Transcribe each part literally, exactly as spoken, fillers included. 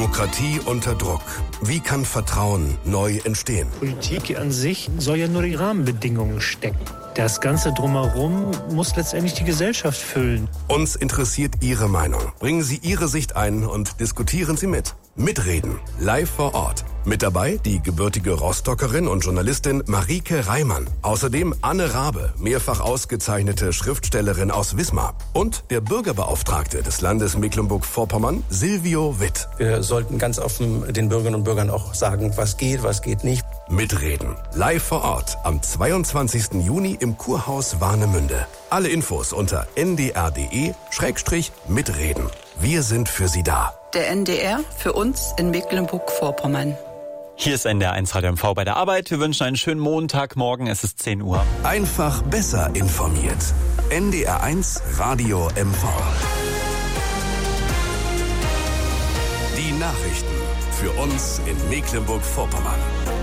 Demokratie unter Druck. Wie kann Vertrauen neu entstehen? Politik an sich soll ja nur die Rahmenbedingungen stecken. Das Ganze drumherum muss letztendlich die Gesellschaft füllen. Uns interessiert Ihre Meinung. Bringen Sie Ihre Sicht ein und diskutieren Sie mit. Mitreden. Live vor Ort. Mit dabei die gebürtige Rostockerin und Journalistin Marieke Reimann. Außerdem Anne Rabe, mehrfach ausgezeichnete Schriftstellerin aus Wismar. Und der Bürgerbeauftragte des Landes Mecklenburg-Vorpommern, Silvio Witt. Wir sollten ganz offen den Bürgerinnen und Bürgern auch sagen, was geht, was geht nicht. Mitreden. Live vor Ort am zweiundzwanzigsten Juni im Kurhaus Warnemünde. Alle Infos unter n d r punkt d e Schrägstrich mitreden. Wir sind für Sie da. Der N D R für uns in Mecklenburg-Vorpommern. Hier ist N D R eins Radio M V bei der Arbeit. Wir wünschen einen schönen Montagmorgen. Es ist zehn Uhr. Einfach besser informiert. N D R eins Radio M V. Die Nachrichten für uns in Mecklenburg-Vorpommern.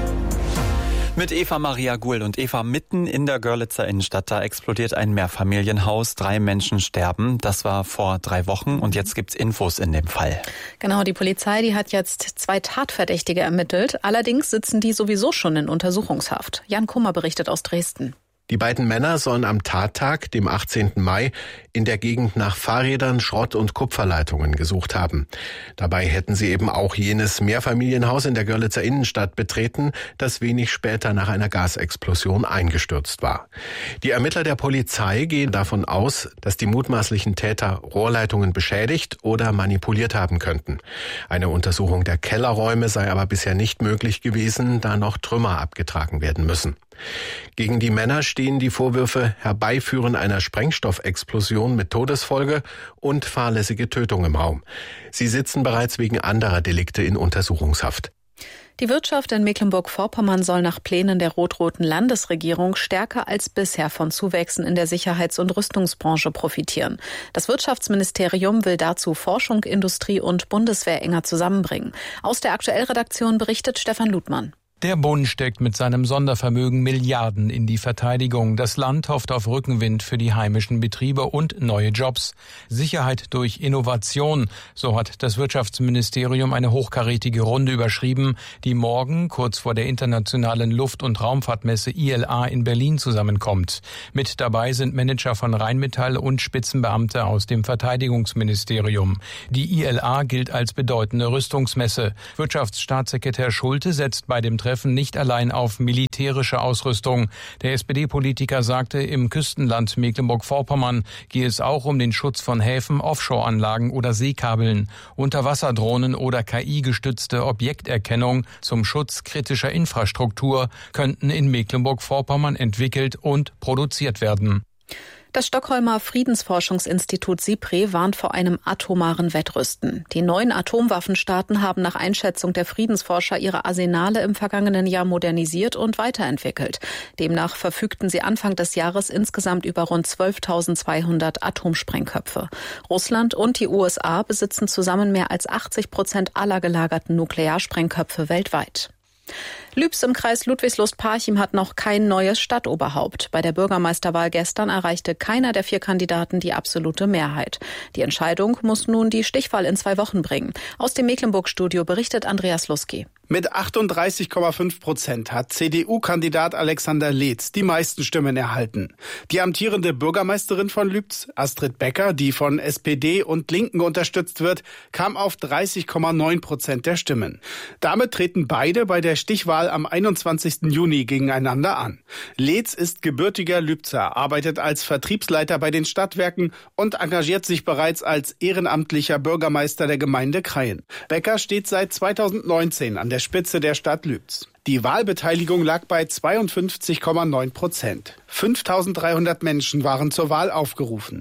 Mit Eva Maria Guhl und Eva mitten in der Görlitzer Innenstadt. Da explodiert ein Mehrfamilienhaus. Drei Menschen sterben. Das war vor drei Wochen und jetzt gibt's Infos in dem Fall. Genau, die Polizei, die hat jetzt zwei Tatverdächtige ermittelt. Allerdings sitzen die sowieso schon in Untersuchungshaft. Jan Kummer berichtet aus Dresden. Die beiden Männer sollen am Tattag, dem achtzehnten Mai, in der Gegend nach Fahrrädern, Schrott- und Kupferleitungen gesucht haben. Dabei hätten sie eben auch jenes Mehrfamilienhaus in der Görlitzer Innenstadt betreten, das wenig später nach einer Gasexplosion eingestürzt war. Die Ermittler der Polizei gehen davon aus, dass die mutmaßlichen Täter Rohrleitungen beschädigt oder manipuliert haben könnten. Eine Untersuchung der Kellerräume sei aber bisher nicht möglich gewesen, da noch Trümmer abgetragen werden müssen. Gegen die Männer stehen die Vorwürfe Herbeiführen einer Sprengstoffexplosion mit Todesfolge und fahrlässige Tötung im Raum. Sie sitzen bereits wegen anderer Delikte in Untersuchungshaft. Die Wirtschaft in Mecklenburg-Vorpommern soll nach Plänen der rot-roten Landesregierung stärker als bisher von Zuwächsen in der Sicherheits- und Rüstungsbranche profitieren. Das Wirtschaftsministerium will dazu Forschung, Industrie und Bundeswehr enger zusammenbringen. Aus der Aktuellredaktion berichtet Stefan Ludmann. Der Bund steckt mit seinem Sondervermögen Milliarden in die Verteidigung. Das Land hofft auf Rückenwind für die heimischen Betriebe und neue Jobs. Sicherheit durch Innovation, so hat das Wirtschaftsministerium eine hochkarätige Runde überschrieben, die morgen kurz vor der internationalen Luft- und Raumfahrtmesse I L A in Berlin zusammenkommt. Mit dabei sind Manager von Rheinmetall und Spitzenbeamte aus dem Verteidigungsministerium. Die I L A gilt als bedeutende Rüstungsmesse. Wirtschaftsstaatssekretär Schulte setzt bei dem Treffen nicht allein auf militärische Ausrüstung. Der S P D-Politiker sagte, im Küstenland Mecklenburg-Vorpommern gehe es auch um den Schutz von Häfen, Offshore-Anlagen oder Seekabeln. Unterwasserdrohnen oder K I-gestützte Objekterkennung zum Schutz kritischer Infrastruktur könnten in Mecklenburg-Vorpommern entwickelt und produziert werden. Das Stockholmer Friedensforschungsinstitut SIPRI warnt vor einem atomaren Wettrüsten. Die neuen Atomwaffenstaaten haben nach Einschätzung der Friedensforscher ihre Arsenale im vergangenen Jahr modernisiert und weiterentwickelt. Demnach verfügten sie Anfang des Jahres insgesamt über rund zwölftausendzweihundert Atomsprengköpfe. Russland und die U S A besitzen zusammen mehr als achtzig Prozent aller gelagerten Nuklearsprengköpfe weltweit. Lübs im Kreis Ludwigslust-Parchim hat noch kein neues Stadtoberhaupt. Bei der Bürgermeisterwahl gestern erreichte keiner der vier Kandidaten die absolute Mehrheit. Die Entscheidung muss nun die Stichwahl in zwei Wochen bringen. Aus dem Mecklenburg-Studio berichtet Andreas Luski. Mit achtunddreißig Komma fünf Prozent hat C D U-Kandidat Alexander Leetz die meisten Stimmen erhalten. Die amtierende Bürgermeisterin von Lübz, Astrid Becker, die von S P D und Linken unterstützt wird, kam auf dreißig Komma neun Prozent der Stimmen. Damit treten beide bei der Stichwahl am einundzwanzigsten Juni gegeneinander an. Leetz ist gebürtiger Lübzer, arbeitet als Vertriebsleiter bei den Stadtwerken und engagiert sich bereits als ehrenamtlicher Bürgermeister der Gemeinde Krayen. Becker steht seit zweitausendneunzehn an der Spitze der Stadt Lübz. Die Wahlbeteiligung lag bei zweiundfünfzig Komma neun Prozent. fünftausenddreihundert Menschen waren zur Wahl aufgerufen.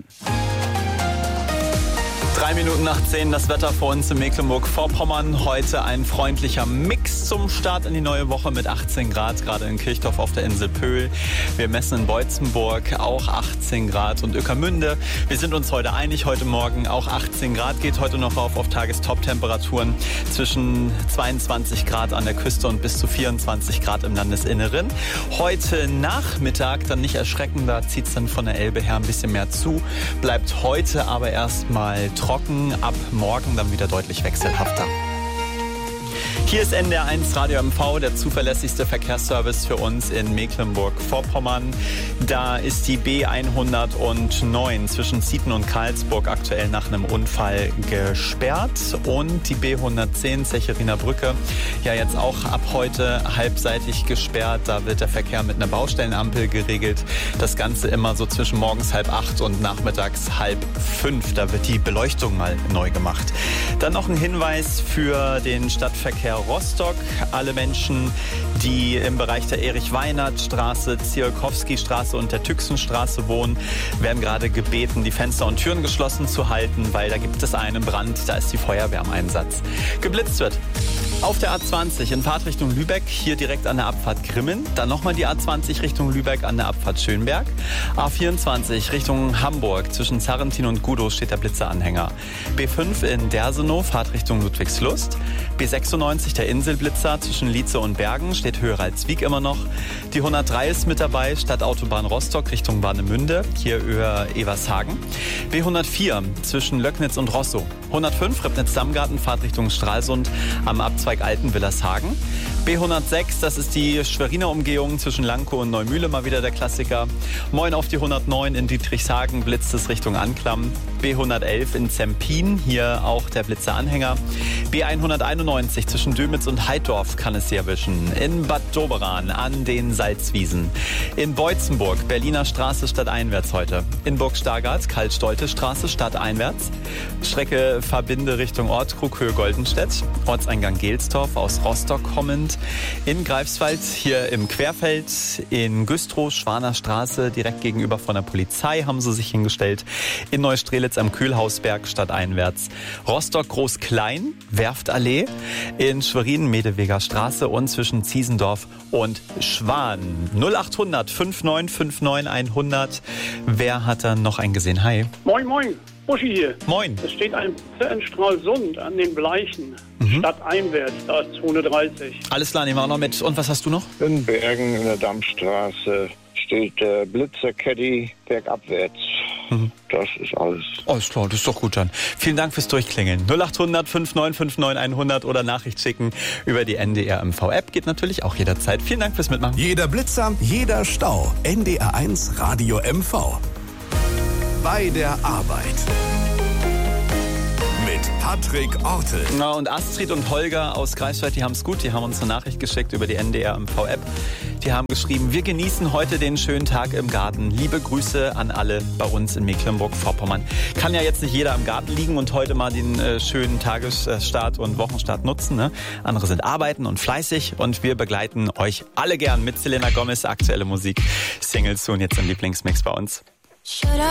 Drei Minuten nach zehn, das Wetter vor uns in Mecklenburg-Vorpommern. Heute ein freundlicher Mix zum Start in die neue Woche mit achtzehn Grad, gerade in Kirchdorf auf der Insel Pöhl. Wir messen in Beutzenburg auch achtzehn Grad und Ueckermünde. Wir sind uns heute einig, heute Morgen auch achtzehn Grad, geht heute noch auf, auf Tagestop-Temperaturen zwischen zweiundzwanzig Grad an der Küste und bis zu vierundzwanzig Grad im Landesinneren. Heute Nachmittag dann nicht erschrecken, da zieht es dann von der Elbe her ein bisschen mehr zu. Bleibt heute aber erstmal trocken, ab morgen dann wieder deutlich wechselhafter. Hier ist N D R eins Radio M V, der zuverlässigste Verkehrsservice für uns in Mecklenburg-Vorpommern. Da ist die B hundertneun zwischen Zieten und Karlsburg aktuell nach einem Unfall gesperrt. Und die B hundertzehn Zecheriner Brücke, ja jetzt auch ab heute halbseitig gesperrt. Da wird der Verkehr mit einer Baustellenampel geregelt. Das Ganze immer so zwischen morgens halb acht und nachmittags halb fünf. Da wird die Beleuchtung mal neu gemacht. Dann noch ein Hinweis für den Stadtverkehr Rostock. Alle Menschen, die im Bereich der Erich-Weinert-Straße, Ziolkowski-Straße und der Tüxenstraße wohnen, werden gerade gebeten, die Fenster und Türen geschlossen zu halten, weil da gibt es einen Brand, da ist die Feuerwehr im Einsatz. Geblitzt wird auf der A zwanzig in Fahrt Richtung Lübeck, hier direkt an der Abfahrt Grimmen. Dann nochmal die A zwanzig Richtung Lübeck an der Abfahrt Schönberg. A vierundzwanzig Richtung Hamburg, zwischen Sarrentin und Gudow steht der Blitzeranhänger. B fünf in Dersenow, Fahrt Richtung Ludwigslust. B sechsundneunzig der Inselblitzer zwischen Lietze und Bergen, steht höher als Wieg immer noch. Die hundertdrei ist mit dabei, Stadtautobahn Rostock Richtung Warnemünde, hier über Evershagen. B hundertvier zwischen Löcknitz und Rosso. hundertfünf Ribnitz-Dammgarten, Fahrt Richtung Stralsund am Abzweig Altenwillershagen. B hundertsechs, das ist die Schweriner Umgehung zwischen Lankow und Neumühle, mal wieder der Klassiker. Moin auf die hundertneun in Dietrichshagen, blitzt es Richtung Anklam. B hundertelf in Zempin, hier auch der Blitzeranhänger. B hunderteinundneunzig zwischen Dömitz und Heiddorf kann es Sie erwischen. In Bad Doberan an den Salzwiesen. In Beutzenburg, Berliner Straße stadteinwärts heute. In Burg-Stargard, Karl-Stolte-Straße stadteinwärts. Strecke Verbinde Richtung Ortkrug, Höhe Goldenstedt. Ortseingang Gelsdorf aus Rostock kommend. In Greifswald, hier im Querfeld. In Güstrow, Schwaner Straße, direkt gegenüber von der Polizei haben sie sich hingestellt. In Neustrelitz am Kühlhausberg stadteinwärts. Rostock Groß-Klein, Werftallee. In Schwerin, Medeweger Straße und zwischen Ziesendorf und Schwan. null achthundert fünfundneunzig neunundfünfzig hundert. Wer hat da noch einen gesehen? Hi. Moin, moin. Buschi hier. Moin. Es steht ein Blitzer in Stralsund an den Bleichen. Mhm. Stadteinwärts, da ist zweihundertdreißig. Alles klar, nehmen wir auch noch mit. Und was hast du noch? In Bergen in der Dammstraße steht der Blitzer-Caddy bergabwärts. Mhm. Das ist alles. Alles klar, das ist doch gut dann. Vielen Dank fürs Durchklingeln. null achthundert fünfundneunzig fünfundneunzig hundert oder Nachricht schicken über die N D R M V-App. Geht natürlich auch jederzeit. Vielen Dank fürs Mitmachen. Jeder Blitzer, jeder Stau. N D R eins Radio M V. Bei der Arbeit. Mit Patrick Ortel. Na, und Astrid und Holger aus Greifswald, die haben es gut. Die haben uns eine Nachricht geschickt über die N D R M V-App. Die haben geschrieben, wir genießen heute den schönen Tag im Garten. Liebe Grüße an alle bei uns in Mecklenburg-Vorpommern. Kann ja jetzt nicht jeder im Garten liegen und heute mal den äh, schönen Tagesstart und Wochenstart nutzen. Ne? Andere sind arbeiten und fleißig und wir begleiten euch alle gern mit Selena Gomez, aktuelle Musik, Singles und jetzt im Lieblingsmix bei uns.